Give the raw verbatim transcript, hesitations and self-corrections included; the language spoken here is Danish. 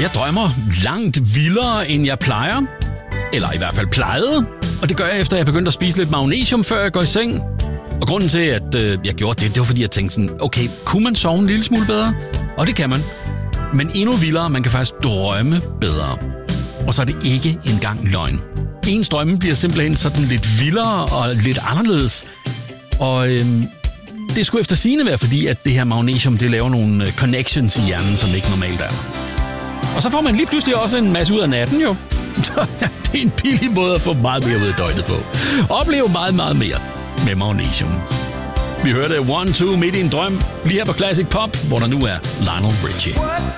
Jeg drømmer langt vildere, end jeg plejer. Eller i hvert fald plejede. Og det gør jeg, efter jeg begyndte at spise lidt magnesium, før jeg går i seng. Og grunden til, at øh, jeg gjorde det, det var fordi, jeg tænkte sådan, okay, kunne man sove en lille smule bedre? Og det kan man. Men endnu vildere, man kan faktisk drømme bedre. Og så er det ikke engang løgn. Ens drømme bliver simpelthen sådan lidt vildere og lidt anderledes. Og øh, det skulle efter sigende være, fordi at det her magnesium, det laver nogle connections i hjernen, som ikke normalt er. Og så får man lige pludselig også en masse ud af natten, jo. Så det er en billig måde at få meget mere ud af døgnet på. Opleve meget, meget mere med magnesium. Vi hørte one two midt i en drøm, lige her på Classic Pop, hvor der nu er Lionel Richie.